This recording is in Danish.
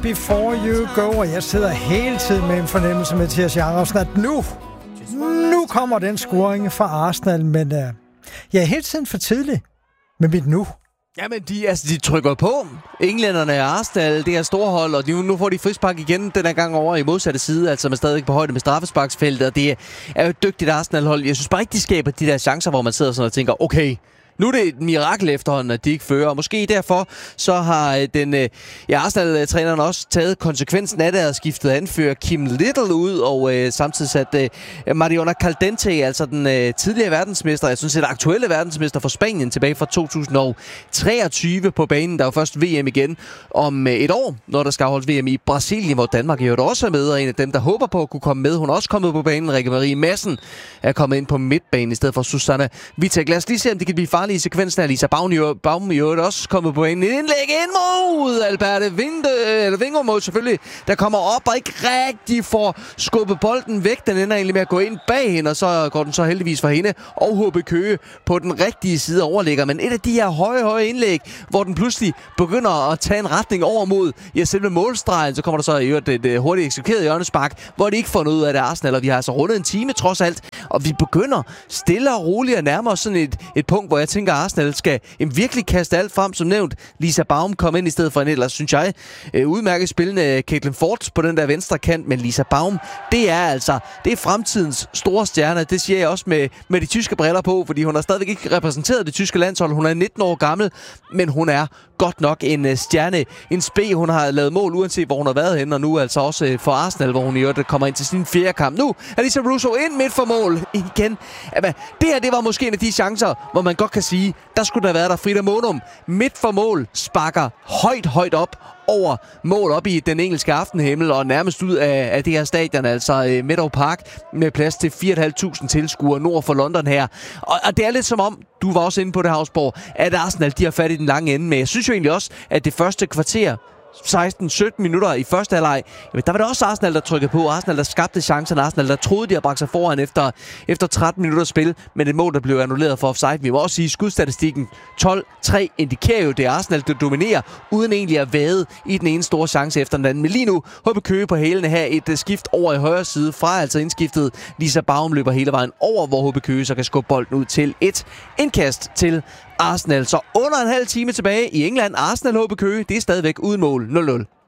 Before You Go, og jeg sidder hele tiden med en fornemmelse, Mathias Jacobsen, at nu kommer den scoring fra Arsenal, men jeg er hele tiden for tidlig med mit nu. Jamen, de trykker på. Englænderne er Arsenal, det her store hold, og nu får de frispark igen den her gang over i modsatte side, altså man stadig på højde med straffesparksfeltet, og det er jo et dygtigt Arsenal-hold. Jeg synes bare ikke, de skaber de der chancer, hvor man sidder sådan og tænker, okay, nu er det et mirakel efterhånden, at de ikke fører. Og måske derfor, så har Arsenal-træneren også taget konsekvensen af det og skiftet anfører Kim Little ud, og samtidig sat Mariona Caldente, altså den tidligere verdensmester, jeg synes, aktuelle verdensmester for Spanien tilbage fra 2023 på banen. Der er jo først VM igen om et år, når der skal afholdes VM i Brasilien, hvor Danmark jo også er med, og en af dem, der håber på at kunne komme med. Hun er også kommet på banen. Rikke Marie Madsen er kommet ind på midtbanen i stedet for Susanna Witek. Lad os lige se, om det kan blive farligt i sekvensen af Lisa Baum jo også kommet på banen. Indlæg ind mod Alberte Vingemål selvfølgelig, der kommer op og ikke rigtig får skubbet bolden væk. Den ender egentlig med at gå ind bag hende, og så går den så heldigvis for hende og HB Køge på den rigtige side overligger. Men et af de her høje indlæg, hvor den pludselig begynder at tage en retning over mod selve målstregen, så kommer der så et hurtigt eksekveret hjørnespark, hvor de ikke får noget ud af det Arsenal, og vi har altså rundet en time trods alt, og vi begynder stille og roligt at nærme os sådan et punkt, hvor jeg tænker, at Arsenal skal virkelig kaste alt frem, som nævnt. Lisa Baum kom ind i stedet for en ellers, synes jeg, udmærket spillende Caitlin Ford på den der venstre kant, men Lisa Baum, det er fremtidens store stjerne. Det siger jeg også med de tyske briller på, fordi hun har stadigvæk ikke repræsenteret det tyske landshold. Hun er 19 år gammel, men hun er godt nok en stjerne, en spe. Hun har lavet mål, uanset hvor hun har været henne, og nu altså også for Arsenal, hvor hun i øvrigt kommer ind til sin fjerde kamp. Nu er Lisa Russo ind midt for mål igen. Jamen, det her, det var måske en af de chancer, hvor man godt kan sige, der skulle der være der Frida Monum midt for mål, sparker højt op over mål op i den engelske aftenhimmel og nærmest ud af det her stadion, altså Meadow Park, med plads til 4.500 tilskuere nord for London her. Og det er lidt som om, du var også inde på det, Havsborg, at Arsenal, de har fat i den lange ende, men jeg synes jo egentlig også, at det første kvarter, 16-17 minutter i første halvleg, der var det også Arsenal, der trykkede på. Arsenal, der skabte chancerne. Arsenal, der troede, de havde bragt sig foran efter 13 minutter spil, men et mål, der blev annulleret for offside. Vi må også sige, skudstatistikken 12-3 indikerer jo, det er Arsenal, der dominerer, uden egentlig at vade i den ene store chance efter den anden. Men lige nu, HB Køge på hælene her, et skift over i højre side, fra altså indskiftet. Lisa Baum løber hele vejen over, hvor HB Køge så kan skubbe bolden ud til et indkast til Arsenal. Så under en halv time tilbage i England. Arsenal HB Køge, det er stadigvæk uden mål 0-0.